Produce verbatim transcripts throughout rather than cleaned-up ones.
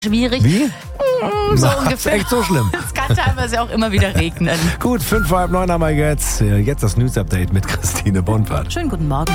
schwierig. Wie? So Na, ungefähr. Echt so schlimm. Es kann teilweise auch immer wieder regnen. Gut, fünf vor halb neun haben wir jetzt. Jetzt das News-Update mit Christine Bonpart. Schönen guten Morgen.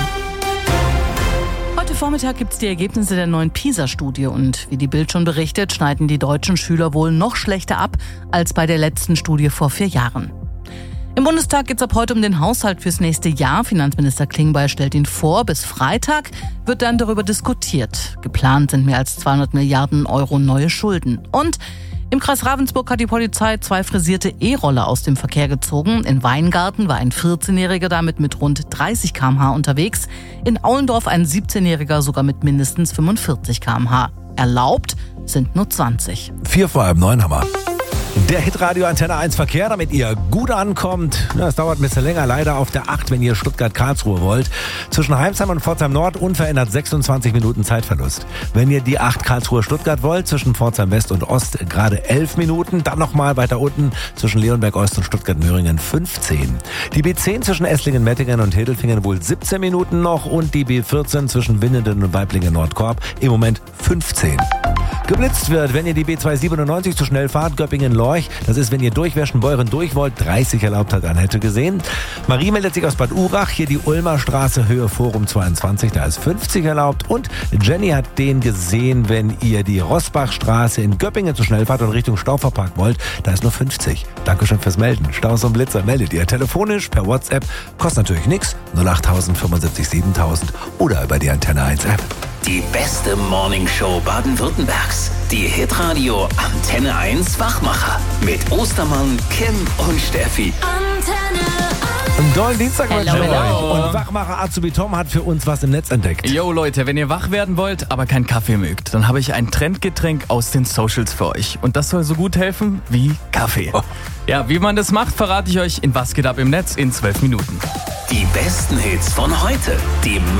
Heute Vormittag gibt es die Ergebnisse der neuen PISA-Studie und wie die Bild schon berichtet, schneiden die deutschen Schüler wohl noch schlechter ab als bei der letzten Studie vor vier Jahren. Im Bundestag geht es ab heute um den Haushalt fürs nächste Jahr. Finanzminister Klingbeil stellt ihn vor. Bis Freitag wird dann darüber diskutiert. Geplant sind mehr als zweihundert Milliarden Euro neue Schulden. Und im Kreis Ravensburg hat die Polizei zwei frisierte E-Roller aus dem Verkehr gezogen. In Weingarten war ein vierzehnjähriger damit mit rund dreißig Kilometer pro Stunde unterwegs. In Aulendorf ein siebzehnjähriger sogar mit mindestens fünfundvierzig Kilometer pro Stunde. Erlaubt sind nur zwanzig. Vier vor halb neun haben wir. Der Hitradio Antenne eins Verkehr, damit ihr gut ankommt. Na, es dauert ein bisschen länger, leider auf der acht, wenn ihr Stuttgart-Karlsruhe wollt. Zwischen Heimsheim und Pforzheim Nord unverändert sechsundzwanzig Minuten Zeitverlust. Wenn ihr die acht Karlsruhe-Stuttgart wollt, zwischen Pforzheim West und Ost gerade elf Minuten. Dann nochmal weiter unten zwischen Leonberg Ost und Stuttgart-Möhringen fünfzehn. Die B zehn zwischen Esslingen-Mettingen und Hedelfingen wohl siebzehn Minuten noch. Und die B vierzehn zwischen Winnenden und Weiblingen-Nordkorb im Moment fünfzehn. Geblitzt wird, wenn ihr die B zweihundertsiebenundneunzig zu schnell fahrt, Göppingen-Lorch. Das ist, wenn ihr durch Weschenbeuren durch wollt, dreißig erlaubt hat, dann hätte gesehen. Marie meldet sich aus Bad Urach, hier die Ulmer Straße, Höhe Forum zweiundzwanzig, da ist fünfzig erlaubt. Und Jenny hat den gesehen, wenn ihr die Rossbachstraße in Göppingen zu schnell fahrt und Richtung Stauferpark wollt, da ist nur fünfzig. Dankeschön fürs Melden. Staus und Blitzer meldet ihr telefonisch, per WhatsApp, kostet natürlich nichts, null acht null null fünfundsiebzig siebentausend oder über die Antenne eins App. Die beste Morningshow Baden-Württembergs. Die Hitradio Antenne eins Wachmacher. Mit Ostermann, Kim und Steffi. Antenne Einen tollen Dienstag Hello, wünsche ich hello. euch. Und Wachmacher Azubi Tom hat für uns was im Netz entdeckt. Yo Leute, wenn ihr wach werden wollt, aber keinen Kaffee mögt, dann habe ich ein Trendgetränk aus den Socials für euch. Und das soll so gut helfen wie Kaffee. Oh. Ja, wie man das macht, verrate ich euch in Was geht ab im Netz in zwölf Minuten. Die besten Hits von heute. Die